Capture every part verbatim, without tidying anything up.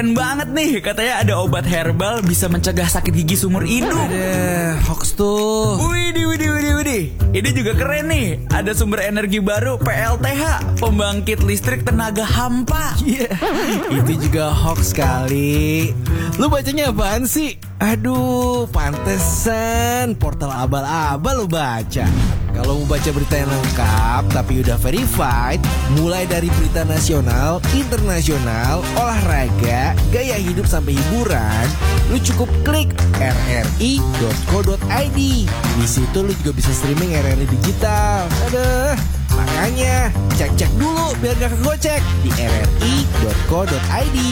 Keren banget nih, katanya ada obat herbal bisa mencegah sakit gigi seumur hidup. Ada hoax tuh. Widih, widih, widih, widih. Ini juga keren nih. Ada sumber energi baru P L T H, pembangkit listrik tenaga hampa. Iya, yeah. Itu juga hoax kali. Lu bacanya apaan sih? Aduh, pantesan portal abal-abal lu baca. Kalau mau baca berita yang lengkap tapi udah verified, mulai dari berita nasional, internasional, olahraga, gaya hidup sampai hiburan, lu cukup klik r r i dot co dot i d. Di situ lu juga bisa streaming R R I digital. Aduh, makanya cek-cek dulu biar gak kegocek di r r i dot co dot i d.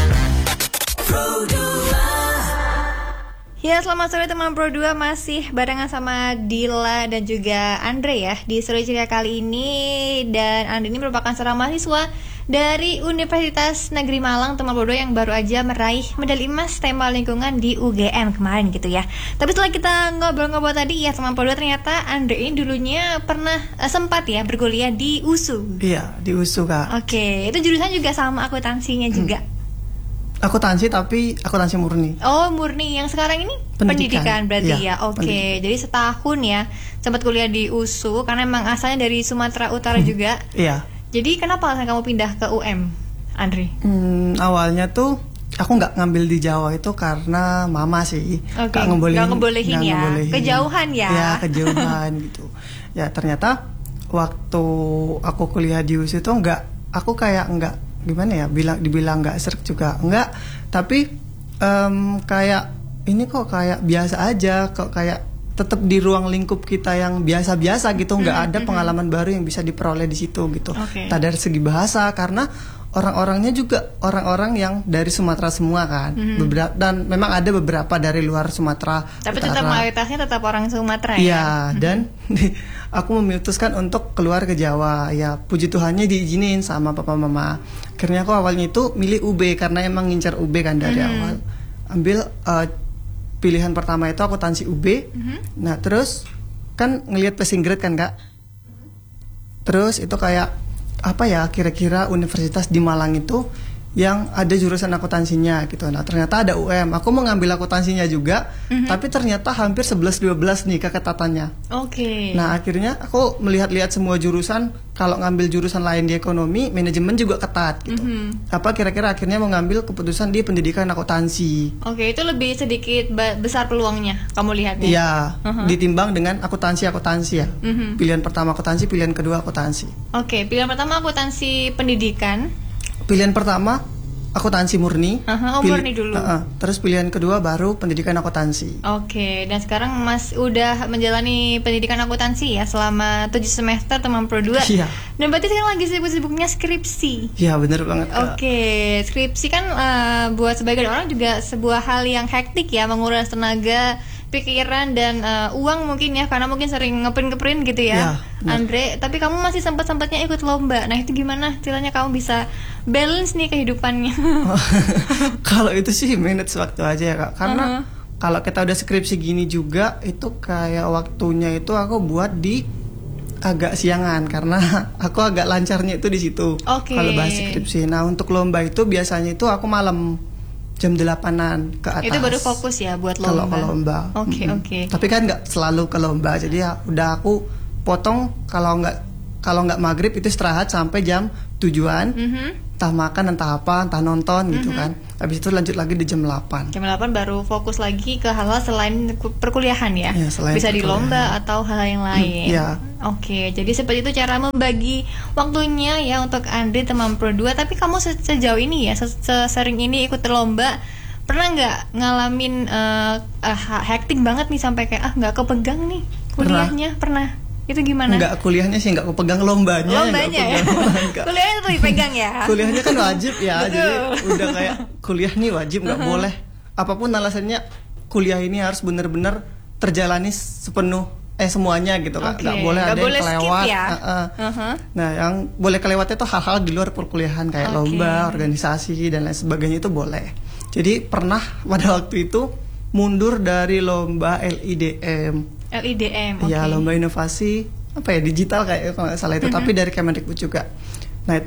Ya, selamat sore teman Pro dua, masih barengan sama Dila dan juga Andre ya di Seru Ceria kali ini. Dan Andre ini merupakan seorang mahasiswa dari Universitas Negeri Malang, teman Pro dua, yang baru aja meraih medali emas tema lingkungan di U G M kemarin gitu ya. Tapi setelah kita ngobrol-ngobrol tadi ya teman Pro dua, ternyata Andre ini dulunya pernah uh, sempat ya berkuliah di U S U. Iya, di U S U Kak. Oke, itu jurusan juga sama akuntansinya juga. Hmm. Akuntansi tapi akuntansi murni. Oh, murni. Yang sekarang ini pendidikan, pendidikan berarti ya, ya. Oke, okay. Jadi setahun ya sempat kuliah di U S U karena memang asalnya dari Sumatera Utara juga. Iya. Jadi kenapa alasan kamu pindah ke U M, Andre? Hmm, awalnya tuh aku nggak ngambil di Jawa itu karena mama sih. Oke. Okay. Nggak ngebolehin, gak ngebolehin gak ya. Ngebolehin. Kejauhan ya. Ya, kejauhan gitu. Ya ternyata waktu aku kuliah di U S U itu nggak, aku kayak nggak gimana ya, bilang dibilang nggak serak juga enggak, tapi um, kayak ini kok kayak biasa aja, kok kayak tetap di ruang lingkup kita yang biasa-biasa gitu, nggak mm-hmm. ada pengalaman baru yang bisa diperoleh di situ gitu. Okay. Tak dari segi bahasa karena orang-orangnya juga orang-orang yang dari Sumatera semua kan, mm-hmm. beberapa, dan memang ada beberapa dari luar Sumatera. Tapi Utara. Tetap mayoritasnya tetap orang Sumatera ya. Iya, mm-hmm. dan aku memutuskan untuk keluar ke Jawa. Ya puji Tuhannya diizinin sama papa mama. Akhirnya aku awalnya itu milih U B karena emang ngincar U B kan dari mm-hmm. awal. Ambil uh, pilihan pertama itu akuntansi U B. Mm-hmm. Nah terus kan ngelihat passing grade kan Kak. Terus itu kayak apa ya, kira-kira universitas di Malang itu yang ada jurusan akuntansinya gitu. Nah ternyata ada U M. Aku mau ngambil akuntansinya juga, mm-hmm. tapi ternyata hampir sebelas dua belas nih keketatannya. Oke. Okay. Nah akhirnya aku melihat-lihat semua jurusan. Kalau ngambil jurusan lain di ekonomi, manajemen juga ketat gitu. Mm-hmm. Apa kira-kira akhirnya mau ngambil keputusan di pendidikan akuntansi. Oke, okay, itu lebih sedikit besar peluangnya kamu lihatnya. Iya, uh-huh. ditimbang dengan akuntansi-akuntansi ya. Mm-hmm. Pilihan pertama akuntansi, pilihan kedua akuntansi. Oke, okay, pilihan pertama akuntansi pendidikan. Pilihan pertama akuntansi murni. Uh-huh, oh, Pili- murni dulu. Uh-uh. Terus pilihan kedua baru pendidikan akuntansi. Oke, okay, dan sekarang Mas udah menjalani pendidikan akuntansi ya selama tujuh semester teman Pro dua. Iya. Dan berarti sekarang lagi sibuk-sibuknya skripsi. Iya, benar banget. Oke, okay. Skripsi kan uh, buat sebagian orang juga sebuah hal yang hektik ya, menguras tenaga, pikiran dan uh, uang mungkin ya, karena mungkin sering ngeprint-ngeprint gitu ya, ya Andre. Tapi kamu masih sempat-sempatnya ikut lomba. Nah itu gimana ceritanya kamu bisa balance nih kehidupannya? Kalau itu sih manage waktu aja ya Kak. Karena uh-huh. kalau kita udah skripsi gini juga, itu kayak waktunya itu aku buat di agak siangan karena aku agak lancarnya itu di situ. Okay. Kalau bahas skripsi. Nah untuk lomba itu biasanya itu aku malam jam delapanan ke atas. Itu baru fokus ya buat lomba. Kalau ke lomba. Oke, okay, mm-hmm. oke. Okay. Tapi kan nggak selalu ke lomba, jadi ya udah aku potong kalau nggak kalau nggak maghrib itu istirahat sampai jam tujuan. Mm-hmm. Entah makan, entah apa, entah nonton gitu mm-hmm. kan. Habis itu lanjut lagi di jam delapan. Jam delapan baru fokus lagi ke hal-hal selain perkuliahan ya. Ya selain bisa di lomba atau hal yang lain. Hmm, ya. Oke, jadi seperti itu cara membagi waktunya ya untuk Andre teman Pro dua. Tapi kamu se- sejauh ini ya, sesering ini ikut lomba, pernah nggak ngalamin uh, uh, hektik banget nih sampai kayak ah nggak kepegang nih kuliahnya? Pernah. Pernah. Itu gimana? Enggak, kuliahnya sih enggak kepegang, lombanya. Lombanya ya? Kuliahnya tuh dipegang ya? Kuliahnya kan wajib ya. Jadi udah kayak kuliah nih wajib, nggak uh-huh. boleh. Apapun alasannya, kuliah ini harus benar-benar terjalani sepenuh eh semuanya gitu kan. Okay. Nggak boleh gak ada boleh yang kelewat. Ya? Uh-uh. Uh-huh. Nah yang boleh kelewatnya tuh hal-hal di luar perkuliahan kayak okay. lomba, organisasi dan lain sebagainya itu boleh. Jadi pernah pada waktu itu mundur dari lomba L I D M. L I D M, oke. Okay. Ya, lomba inovasi apa ya digital kayak kalau nggak salah itu, mm-hmm. tapi dari Kemendikbud juga. Nah itu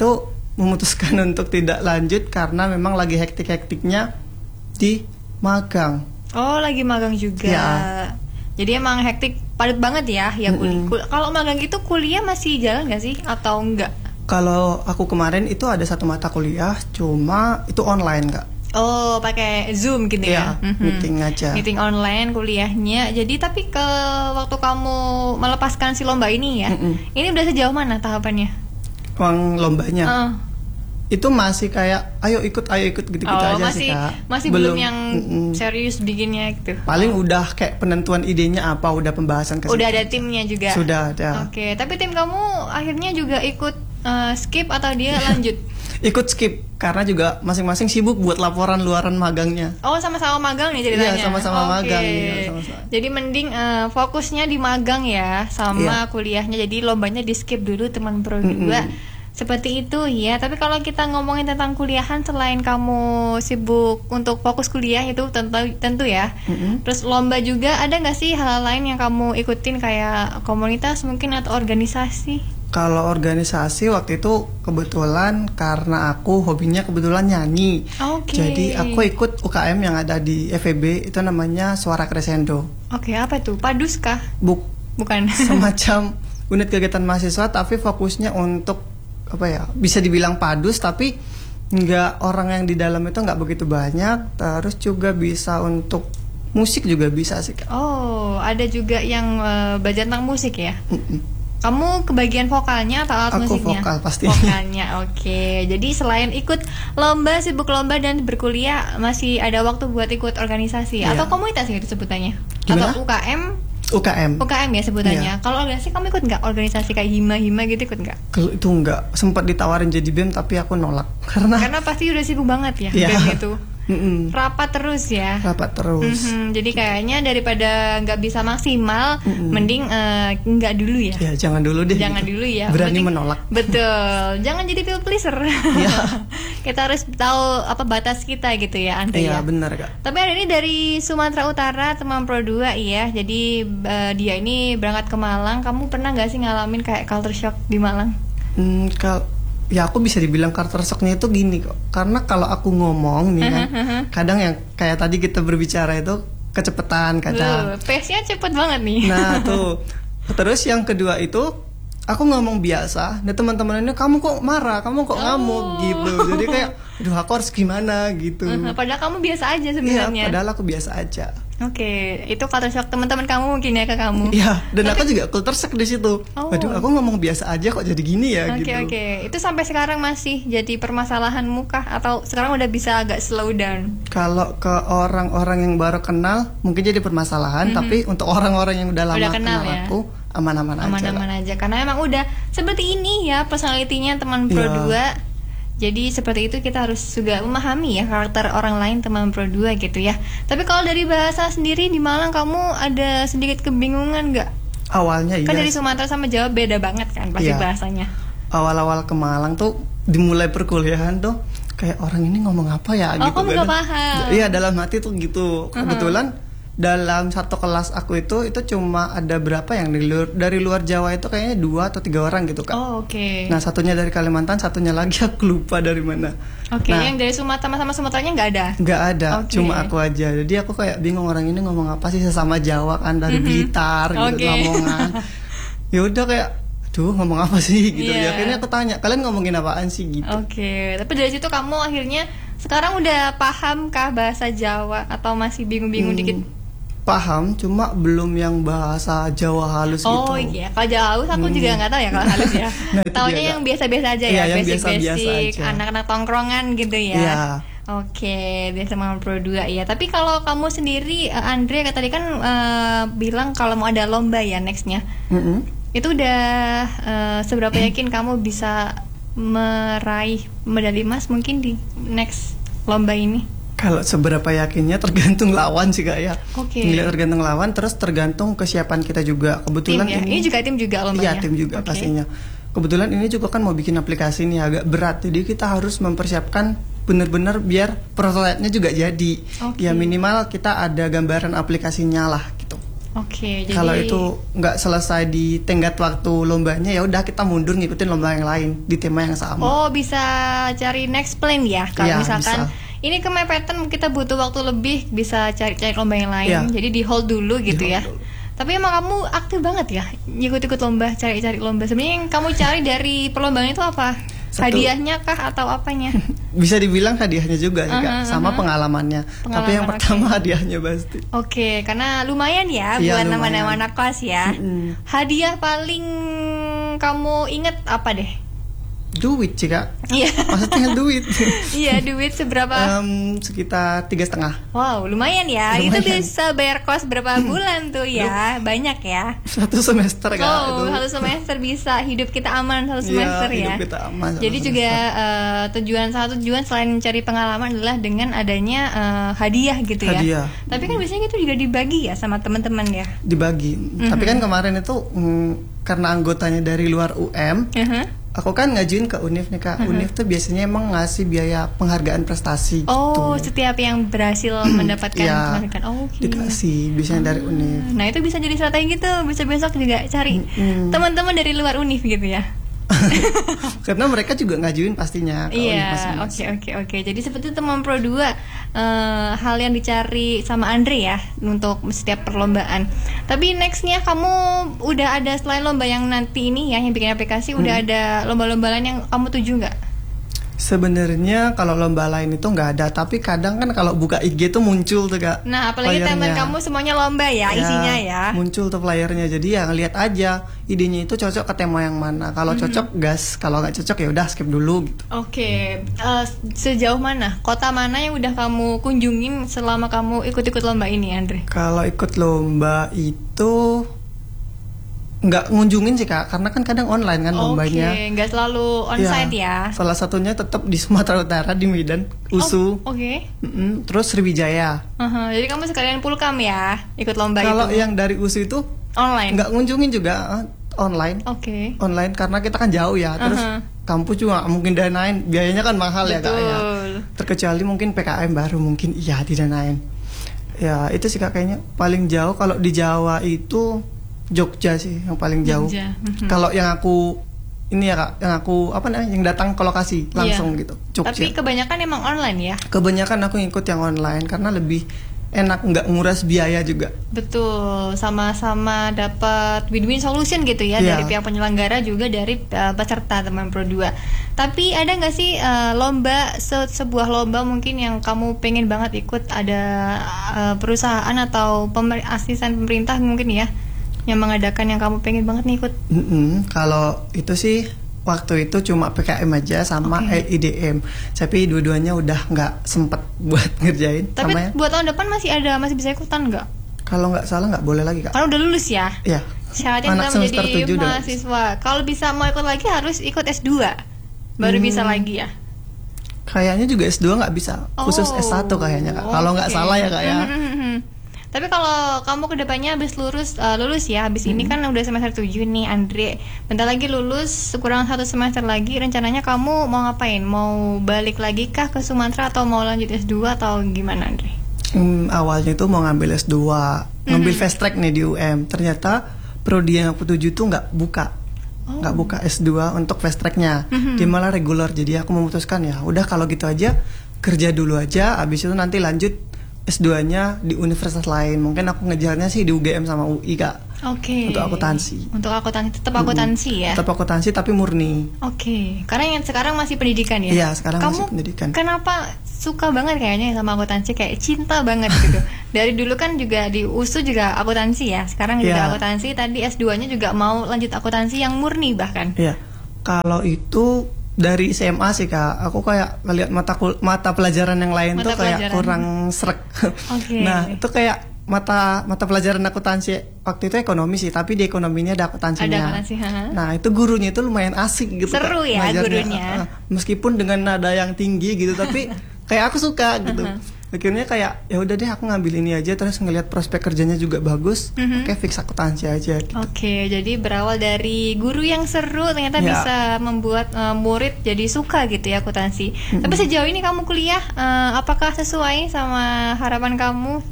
memutuskan untuk tidak lanjut karena memang lagi hektik-hektiknya di magang. Oh, lagi magang juga. Ya. Jadi emang hektik, padat banget ya. Ya kul- kul- kalau magang itu kuliah masih jalan nggak sih atau enggak? Kalau aku kemarin itu ada satu mata kuliah, cuma itu online Kak. Oh, pakai Zoom gitu ya? Iya, meeting aja. Meeting online kuliahnya. Jadi tapi ke waktu kamu melepaskan si lomba ini ya, Mm-mm. ini udah sejauh mana tahapannya? Uang lombanya. Uh. Itu masih kayak ayo ikut ayo ikut gitu-gitu Oh, aja masih sih Kak. masih belum, yang mm-mm. serius bikinnya gitu. Paling udah kayak penentuan idenya apa, udah pembahasan ke Udah situ. ada timnya juga. Sudah ada. Oke, tapi tim kamu akhirnya juga ikut uh, skip atau dia lanjut? Ikut skip karena juga masing-masing sibuk buat laporan luaran magangnya. Oh, sama-sama magang nih ceritanya. Iya, sama-sama Oke. magang, iya, sama-sama. Jadi mending uh, fokusnya di magang ya sama Iya. kuliahnya. Jadi lombanya di skip dulu teman pro dua. Seperti itu ya. Tapi kalau kita ngomongin tentang kuliahan, selain kamu sibuk untuk fokus kuliah itu tentu tentu ya. Mm-mm. Terus lomba juga ada nggak sih hal lain yang kamu ikutin kayak komunitas mungkin atau organisasi? Kalau organisasi waktu itu kebetulan karena aku hobinya kebetulan nyanyi. Oke. Jadi aku ikut U K M yang ada di F E B, itu namanya Suara Crescendo. Oke, apa tuh? Padus kah? Buk Bukan. semacam unit kegiatan mahasiswa tapi fokusnya untuk apa ya? Bisa dibilang padus tapi nggak, orang yang di dalam itu nggak begitu banyak. Terus juga bisa untuk musik juga bisa sih Kak. Oh, ada juga yang uh, belajar tentang musik ya? Mm-mm. Kamu kebagian vokalnya atau alat Aku musiknya? vokal pastinya. Vokalnya, oke. Jadi selain ikut lomba, sibuk lomba dan berkuliah, masih ada waktu buat ikut organisasi Iya. atau komunitas ya sebutannya? Gimana? Atau U K M? U K M. U K M ya sebutannya. Iya. Kalau organisasi kamu ikut nggak? Organisasi kayak hima-hima gitu ikut nggak? Kalau itu enggak, sempat ditawarin jadi B E M tapi aku nolak karena Karena pasti udah sibuk banget ya Iya. B E M itu. Mm-mm. Rapat terus ya. rapat terus. Mhm, jadi kayaknya daripada nggak bisa maksimal, mending eh, nggak dulu ya. Ya jangan dulu deh. Jangan gitu. dulu ya. Berani Mending- menolak. Betul. Jangan jadi people pleaser. Iya. Kita harus tahu apa batas kita gitu ya, Andre ya. Iya benar Kak. Tapi ada ini dari Sumatera Utara, teman Pro dua ya. Jadi eh, dia ini berangkat ke Malang. Kamu pernah nggak sih ngalamin kayak culture shock di Malang? Hmm, kalau ya aku bisa dibilang culture shocknya itu gini kok. Karena kalau aku ngomong nih kan, kadang yang kayak tadi kita berbicara itu kecepetan kadang. Loh, pace-nya cepet banget nih. Nah tuh. Terus yang kedua itu aku ngomong biasa, nah teman-teman ini kamu kok marah, kamu kok ngamuk Oh. gitu. Jadi kayak, aduh aku harus gimana gitu. Mhm, Padahal kamu biasa aja Iya, sebenarnya. padahal aku biasa aja. Oke, itu culture shock teman-teman kamu mungkin ya ke kamu. Iya, dan aku juga culture shock di situ. Oh. Waduh, aku ngomong biasa aja kok jadi gini ya Oke gitu. oke, itu sampai sekarang masih jadi permasalahan muka atau sekarang udah bisa agak slow down? Kalau ke orang-orang yang baru kenal mungkin jadi permasalahan, tapi untuk orang-orang yang udah lama Udah kenal kenal, ya? aku aman-aman aja. Aman-aman lah. aja karena emang udah seperti ini ya personalitinya teman Pro Iya. dua. Jadi seperti itu kita harus juga memahami ya karakter orang lain teman Pro dua gitu ya. Tapi kalau dari bahasa sendiri di Malang kamu ada sedikit kebingungan nggak? Awalnya Kan iya. dari Sumatera sama Jawa beda banget kan pasti Iya. bahasanya. Awal-awal ke Malang tuh dimulai perkuliahan tuh kayak orang ini ngomong apa ya Oh, gitu. kamu nggak kan. paham. Iya, dalam hati tuh gitu. Kebetulan dalam satu kelas aku itu itu cuma ada berapa yang dari luar, dari luar Jawa itu kayaknya dua atau tiga orang gitu Kak. Oh, oke. Nah satunya dari Kalimantan, satunya lagi aku lupa dari mana. Oke, nah, yang dari Sumatera sama Sumateranya nggak ada. nggak ada, Oke. cuma aku aja. Jadi aku kayak bingung orang ini ngomong apa sih, sesama Jawa kan dari Blitar gitu, Oke. Lamongan. Ya udah kayak, duh ngomong apa sih gitu. Iya. Ya akhirnya aku tanya, kalian ngomongin apaan sih gitu. Oke, tapi dari situ kamu akhirnya sekarang udah paham kah bahasa Jawa atau masih bingung-bingung Hmm, dikit? Paham, cuma belum yang bahasa Jawa halus Oh gitu. iya, kalau Jawa halus aku juga nggak tahu ya kalau halus ya. Nah, itu Taunya dia, yang Kak. biasa-biasa aja Iya, ya, yang basic-basic, biasa-biasa aja. anak-anak tongkrongan gitu ya. Iya. Oke, biasa sama Pro dua ya. Tapi kalau kamu sendiri, eh, Andre tadi kan eh, bilang kalau mau ada lomba ya nextnya. Mm-mm. Itu udah eh, seberapa yakin kamu bisa meraih medali emas mungkin di next lomba ini? Kalau seberapa yakinnya tergantung lawan sih Kak ya. Oke. Nilai tergantung lawan, terus tergantung kesiapan kita juga. Tim Kebetulan ya? ini, Ini juga tim juga lombanya? Iya tim juga Oke. pastinya. Kebetulan ini juga kan mau bikin aplikasi ini agak berat, jadi kita harus mempersiapkan benar-benar biar prototipe-nya juga jadi. Oke. Ya minimal kita ada gambaran aplikasinya lah gitu. Oke, jadi Kalau itu nggak selesai di tenggat waktu lombanya, ya udah kita mundur ngikutin lomba yang lain di tema yang sama. Oh, bisa cari next plan ya. Kalau Iya, misalkan bisa. ini kemepetan kita butuh waktu lebih, bisa cari-cari lomba yang lain. Iya. Jadi di hold dulu gitu Di ya. hold dulu. Tapi emang kamu aktif banget ya, ikut-ikut lomba, cari-cari lomba. Sebenarnya yang kamu cari dari perlombaan itu apa? Satu. Hadiahnya kah atau apanya? Bisa dibilang hadiahnya juga sih, Kak. Uh-huh, sama uh-huh. pengalamannya. Pengalaman, Tapi yang pertama oke. hadiahnya pasti. Oke, karena lumayan ya Iya, buat lumayan. nama-nama anak kelas ya. Mm-mm. Hadiah paling kamu inget apa deh? Duit sih, Kak. Iya. Maksudnya duit. Iya, duit seberapa? Em, sekitar tiga setengah. Wow, lumayan ya. Lumayan. Itu bisa bayar kos berapa bulan tuh ya? Banyak ya. Satu semester, Kak. Oh, itu. satu semester bisa hidup kita aman satu Iya, semester ya. hidup kita aman satu Jadi semester. juga eh, tujuan satu tujuan selain mencari pengalaman adalah dengan adanya eh, hadiah gitu ya. Hadiah. Tapi kan biasanya itu juga dibagi ya sama teman-teman ya. Dibagi. Tapi kan kemarin itu mm, karena anggotanya dari luar U M, Mhm. aku kan ngajuin ke Univ nih, Kak. Univ tuh biasanya emang ngasih biaya penghargaan prestasi Oh, gitu. setiap yang berhasil mendapatkan Iya, penghargaan. Oh, oke. dikasih biasanya dari Univ. Nah, itu bisa jadi strategi gitu. Bisa besok juga cari Mm-mm. teman-teman dari luar Univ gitu ya. Karena mereka juga ngajuin pastinya ke Univ Iya, masing-masing. oke oke oke. Jadi seperti itu teman Pro dua eh, hal yang dicari sama Andre ya untuk setiap perlombaan. Tapi nextnya kamu udah ada selain lomba yang nanti ini ya yang bikin aplikasi, udah Hmm. ada lomba-lomba lain yang kamu tuju nggak? Sebenarnya kalau lomba lain itu nggak ada, tapi kadang kan kalau buka I G tuh muncul tuh, Kak. Nah, apalagi teman flyernya. kamu semuanya lomba ya, isinya ya. Muncul tuh flyernya, jadi ya ngeliat aja idenya itu cocok ke tema yang mana. Kalau Hmm. cocok gas, kalau nggak cocok ya udah skip dulu gitu. Oke, eh, sejauh mana? Kota mana yang udah kamu kunjungin selama kamu ikut-ikut lomba ini, Andre? Kalau ikut lomba itu nggak ngunjungin sih, Kak, karena kan kadang online kan lombanya. Oke, nggak selalu onsite ya. Salah satunya tetap di Sumatera Utara di Medan, U S U. Oh, oke. Mm-mm, terus Sriwijaya. Aha, jadi kamu sekalian pulkam ya, ikut lomba Kalau itu yang dari U S U itu online. nggak ngunjungin juga, eh, online. Oke. Online karena kita kan jauh ya. Terus Aha. kampus juga nggak mungkin danain, biayanya kan mahal ya, Kak ya. Betul. Terkecuali mungkin P K M baru mungkin iya didanain. Ya itu sih, Kak, kayaknya paling jauh kalau di Jawa itu Jogja sih yang paling jauh. Jogja, mhm. Kalau yang aku ini ya, Kak, yang aku apa namanya yang datang ke lokasi langsung Iya. gitu. Jogja. Tapi kebanyakan emang online ya. Kebanyakan aku ngikut yang online karena lebih enak, nggak nguras biaya juga. Betul, sama-sama dapat win-win solution gitu ya Iya. dari pihak penyelenggara juga dari uh, peserta teman Pro dua. Tapi ada nggak sih uh, lomba se- sebuah lomba mungkin yang kamu pengen banget ikut, ada uh, perusahaan atau pemer- asisten pemerintah mungkin ya yang mengadakan yang kamu pengen banget nih ikut? Mm-mm. Kalau itu sih waktu itu cuma P K M aja sama Oke. L I D M. Tapi dua-duanya udah nggak sempet buat ngerjain. Tapi Namanya- buat tahun depan masih ada, masih bisa ikutan nggak? kalau nggak salah nggak boleh lagi, Kak. Karena udah lulus ya. Ya. Syaratnya Anak kita semester menjadi tujuh udah lulus. mahasiswa. Kalau bisa mau ikut lagi harus ikut S dua. Baru Hmm. bisa lagi ya. Kayaknya juga S dua nggak bisa, khusus Oh, S satu kayaknya, Kak. Kalau nggak oke. salah ya, Kak ya. Hmm, hmm, hmm. Tapi kalau kamu kedepannya habis lulus uh, lulus ya, habis ini Hmm. kan udah semester tujuh nih Andre. Bentar lagi lulus, kurang satu semester lagi. Rencananya kamu mau ngapain? Mau balik lagi kah ke Sumatera atau mau lanjut S dua atau gimana, Andre? Hmm, awalnya itu mau ngambil S dua, ngambil Mhm. fast track nih di U M. Ternyata prodi yang aku tuju tuh nggak buka. Oh. Nggak buka S dua untuk fast tracknya. Mhm. Dia malah regular. Jadi aku memutuskan ya udah kalau gitu aja kerja dulu aja, abis itu nanti lanjut S dua-nya di universitas lain. Mungkin aku ngejarnya sih di U G M sama U I, Kak. Oke. Untuk akuntansi. Untuk akuntansi tetap akuntansi ya. Tetap akuntansi tapi murni. Oke, karena yang sekarang masih pendidikan ya. Iya, sekarang Kamu masih pendidikan. Kenapa suka banget kayaknya sama akuntansi, kayak cinta banget gitu. Dari dulu kan juga di U S U juga akuntansi ya. Sekarang juga Iya. akuntansi, tadi S dua-nya juga mau lanjut akuntansi yang murni bahkan. Iya. Kalau itu dari S M A sih, Kak. Aku kayak ngeliat mata kul- mata pelajaran yang lain Mata tuh kayak pelajaran. kurang srek. Oke. Nah, itu kayak mata mata pelajaran akuntansi waktu itu ekonomi sih, tapi di ekonominya ada akuntansinya. Ada akuntansi, ha. Nah, itu gurunya itu lumayan asik gitu. Seru Kak, ya ngajarnya. gurunya. Ah, ah. Meskipun dengan nada yang tinggi gitu, tapi kayak aku suka gitu. Akhirnya kayak ya udah deh aku ngambil ini aja, terus ngelihat prospek kerjanya juga bagus. Mhm. Oke, fix akuntansi aja gitu. Oke, jadi berawal dari guru yang seru ternyata Ya. bisa membuat uh, murid jadi suka gitu ya akuntansi. Tapi sejauh ini kamu kuliah uh, apakah sesuai sama harapan kamu?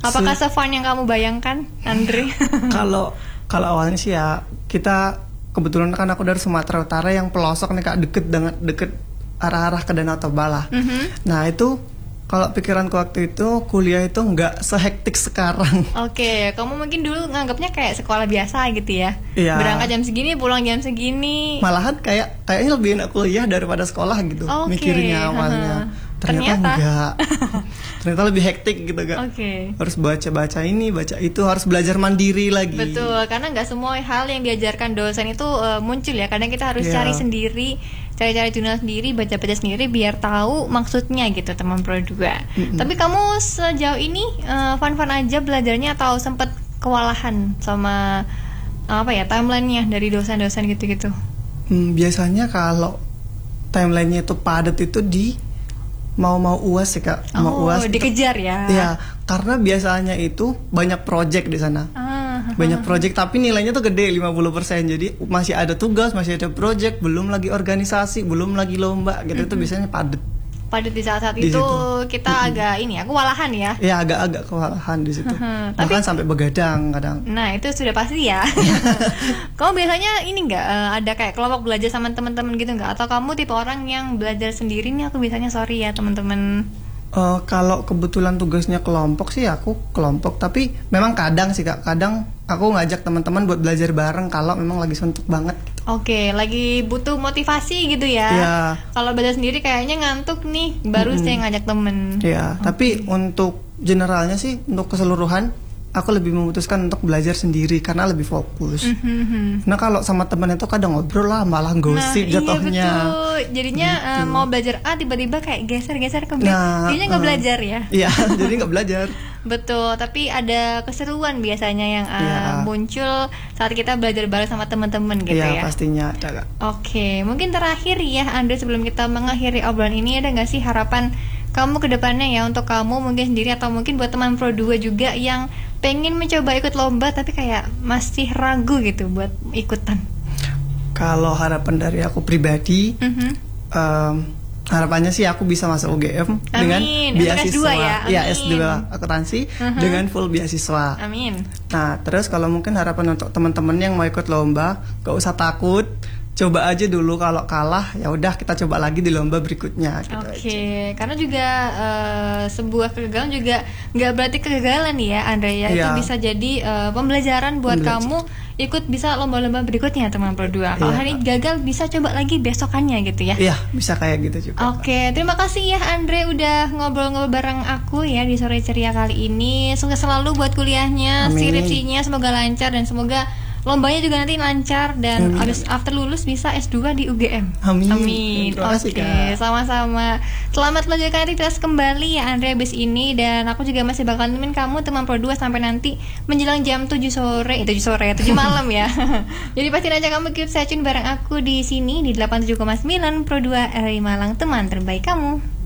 Apakah se-fun yang kamu bayangkan, Andre? Kalau kalau awalnya sih ya kita kebetulan kan aku dari Sumatera Utara yang pelosok nih Kak, deket dengan deket arah-arah ke Danau Toba lah. Mhm. Nah itu kalau pikiranku waktu itu kuliah itu nggak sehektik sekarang. Oke, kamu mungkin dulu nganggapnya kayak sekolah biasa gitu ya. Iya. Berangkat jam segini, pulang jam segini. Malahan kayak kayaknya lebih enak kuliah daripada sekolah gitu. Oke, Mikirnya awalnya. haha. Ternyata, Ternyata. enggak. Ternyata lebih hektik gitu Kak. Oke. Harus baca-baca ini, baca itu, harus belajar mandiri lagi. Betul, karena nggak semua hal yang diajarkan dosen itu uh, muncul ya. Kadang kita harus Iya. cari sendiri, cari-cari jurnal sendiri, baca-baca sendiri biar tahu maksudnya gitu teman Pro dua. Mm-mm. Tapi kamu sejauh ini uh, fun-fun aja belajarnya atau sempat kewalahan sama uh, apa ya timelinenya dari dosen-dosen gitu-gitu? Hmm, biasanya kalau timelinenya itu padat itu di mau-mau U A S sih Kak. Mau Oh, U A S itu- dikejar ya. Iya, karena biasanya itu banyak project di sana. Ah, Banyak project tapi nilainya tuh gede lima puluh persen. Jadi masih ada tugas, masih ada project, belum lagi organisasi, belum lagi lomba gitu. Itu biasanya padat. Pada di saat-saat Di itu situ. kita agak ini ya, kewalahan ya. Ya agak-agak kewalahan di situ. Tapi- Bahkan sampai begadang kadang. Nah itu sudah pasti ya. Kamu biasanya ini nggak eh, ada kayak kelompok belajar sama teman-teman gitu nggak? Atau kamu tipe orang yang belajar sendiri nih? Aku biasanya sorry ya teman-teman. Eh, kalau kebetulan tugasnya kelompok sih aku kelompok, tapi memang kadang sih Kak, kadang aku ngajak teman-teman buat belajar bareng kalau memang lagi suntuk banget gitu. Oke, lagi butuh motivasi gitu ya. Iya. Kalau belajar sendiri kayaknya ngantuk nih, baru saya ngajak temen. Ya, tapi untuk generalnya sih untuk keseluruhan aku lebih memutuskan untuk belajar sendiri karena lebih fokus. Mhm. Nah kalau sama teman itu kadang ngobrol lah malah gosip Nah, jatuhnya. iya betul. Jadinya eh, mau belajar A tiba-tiba kayak geser-geser ke B. Nah, Jadinya nggak eh. belajar ya. Iya, jadi nggak belajar. Betul, tapi ada keseruan biasanya yang eh, Iya. muncul saat kita belajar bareng sama teman-teman gitu Iya ya. pastinya ada Kak. Oke, mungkin terakhir ya Andre sebelum kita mengakhiri obrolan ini ada nggak sih harapan kamu ke depannya ya untuk kamu mungkin sendiri atau mungkin buat teman Pro dua juga yang pengen mencoba ikut lomba tapi kayak masih ragu gitu buat ikutan. Kalau harapan dari aku pribadi, Mhm. em, harapannya sih aku bisa masuk U G M dengan Amin. Untuk beasiswa. S dua ya? Iya, Amin. S dua akuntansi dengan full beasiswa. Amin. Nah, terus kalau mungkin harapan untuk teman-teman yang mau ikut lomba, gak usah takut, coba aja dulu. Kalau kalah, ya udah kita coba lagi di lomba berikutnya. Gitu Oke, aja. karena juga eh, sebuah kegagalan juga nggak berarti kegagalan ya, Andre ya. Itu Iya. bisa jadi eh, pembelajaran buat Pembelajar. kamu ikut bisa lomba-lomba berikutnya teman Pro dua. Kalau Iya. hari ini gagal bisa coba lagi besokannya gitu ya. Iya, bisa kayak gitu juga. Oke, terima kasih ya Andre udah ngobrol-ngobrol bareng aku ya di sore ceria kali ini. Sukses selalu buat kuliahnya, Amin. skripsinya semoga lancar dan semoga lombanya juga nanti lancar dan Amin. habis after lulus bisa S dua di U G M. Amin. Amin. Terima kasih, Oke, Kak. sama-sama. Selamat melanjutkan aktivitas kembali ya Andre habis ini dan aku juga masih bakal nemenin kamu teman Pro dua sampai nanti menjelang jam tujuh sore, eh tujuh sore, tujuh malam ya. Jadi pastiin aja kamu keep stay tune bareng aku di sini di delapan puluh tujuh koma sembilan Pro dua R I Malang, teman terbaik kamu.